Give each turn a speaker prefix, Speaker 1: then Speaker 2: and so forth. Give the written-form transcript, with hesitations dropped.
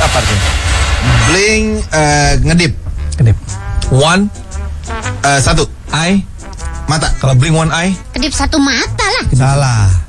Speaker 1: apa artinya?
Speaker 2: Blink ngedip.
Speaker 1: Kedip. One
Speaker 2: Satu
Speaker 1: eye.
Speaker 2: mata.
Speaker 1: Kalau blink one eye.
Speaker 3: Kedip satu mata lah.
Speaker 2: Salah.